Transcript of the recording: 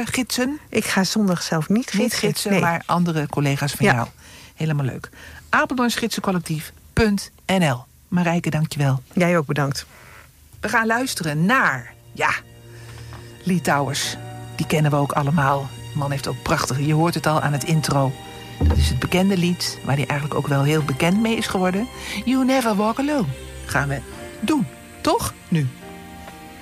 gidsen? Ik ga zondag zelf niet gidsen. Niet gidsen, nee. maar andere collega's van jou. Helemaal leuk. apeldoornsgidsencollectief.nl. Marijke, dankjewel. Jij ook bedankt. We gaan luisteren naar, Lee Towers. Die kennen we ook allemaal. De man heeft ook prachtige, je hoort het al aan het intro. Dat is het bekende lied, waar hij eigenlijk ook wel heel bekend mee is geworden. You Never Walk Alone. Gaan we doen, toch? Nu.